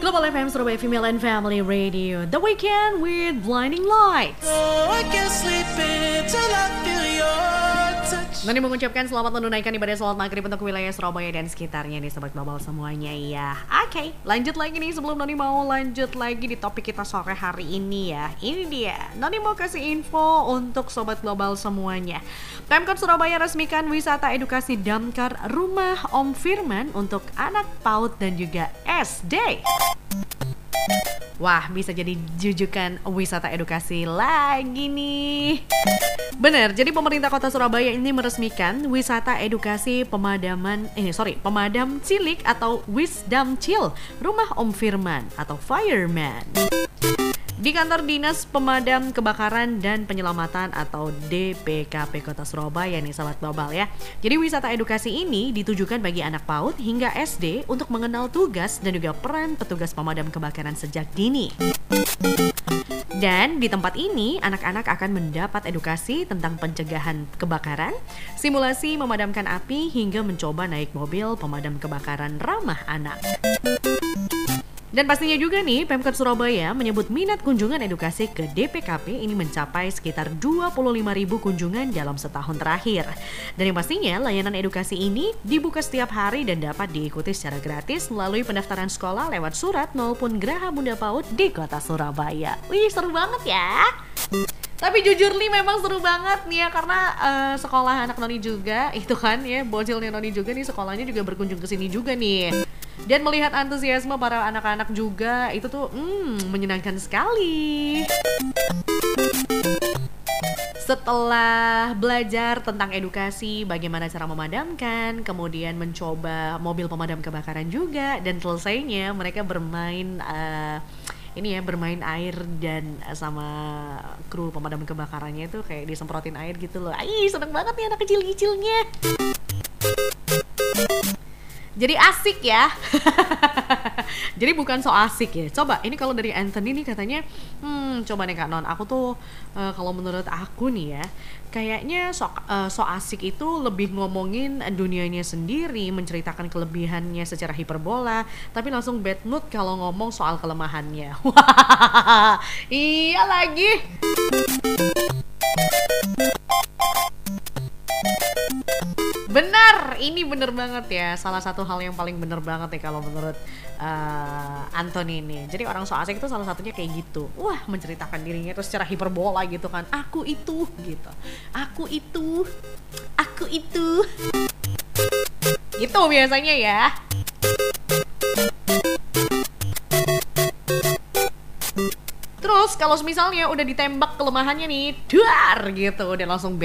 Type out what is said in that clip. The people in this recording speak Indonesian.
Global FM Surabaya Female and Family Radio, The Weekend with Blinding Lights. I can't sleep until I feel your touch. Noni mengucapkan selamat menunaikan ibadah salat maghrib untuk wilayah Surabaya dan sekitarnya nih Sobat Global semuanya ya. Oke, lanjut lagi nih sebelum Noni mau lanjut lagi di topik kita sore hari ini ya. Ini dia, Noni mau kasih info untuk Sobat Global semuanya. Pemkot Surabaya resmikan wisata edukasi damkar Rumah Om Firman untuk anak PAUD dan juga SD. Wah, bisa jadi jujukan wisata edukasi lagi nih. Bener, jadi pemerintah kota Surabaya ini meresmikan wisata edukasi pemadam cilik atau Wisdamcil Rumah Om Firman atau Fireman di kantor Dinas Pemadam Kebakaran dan Penyelamatan atau DPKP Kota Surabaya nih Sobat Global ya. Jadi wisata edukasi ini ditujukan bagi anak PAUD hingga SD untuk mengenal tugas dan juga peran petugas pemadam kebakaran sejak dini. Dan di tempat ini anak-anak akan mendapat edukasi tentang pencegahan kebakaran, simulasi memadamkan api hingga mencoba naik mobil pemadam kebakaran ramah anak. Dan pastinya juga nih, Pemkot Surabaya menyebut minat kunjungan edukasi ke DPKP ini mencapai sekitar 25.000 kunjungan dalam setahun terakhir. Dan yang pastinya layanan edukasi ini dibuka setiap hari dan dapat diikuti secara gratis melalui pendaftaran sekolah lewat surat maupun Geraha Bunda PAUD di Kota Surabaya. Wih, seru banget ya! Tapi jujur nih memang seru banget nih ya karena sekolah anak Noni juga itu kan ya, bocilnya Noni juga nih sekolahnya juga berkunjung ke sini juga nih. Dan melihat antusiasme para anak-anak juga itu tuh menyenangkan sekali. Setelah belajar tentang edukasi, bagaimana cara memadamkan, kemudian mencoba mobil pemadam kebakaran juga, dan selesainya mereka bermain bermain air dan sama kru pemadam kebakarannya itu kayak disemprotin air gitu loh. Ih, seneng banget nih anak kecil-kecilnya. Jadi asik ya. Jadi bukan so asik ya. Coba ini kalau dari Anthony nih katanya, coba nih Kak Non, aku tuh kalau menurut aku nih ya, kayaknya so asik itu lebih ngomongin dunianya sendiri, menceritakan kelebihannya secara hiperbola, tapi langsung bad mood kalau ngomong soal kelemahannya. Wah, iya lagi. Benar, ini bener banget ya. Salah satu hal yang paling bener banget nih kalau menurut Anthony ini. Jadi orang so asik itu salah satunya kayak gitu. Wah, menceritakan dirinya itu secara hiperbola gitu kan. Aku itu gitu. Aku itu. Aku itu. Gitu biasanya ya. Terus kalau misalnya udah ditembak kelemahannya nih, duar gitu, udah langsung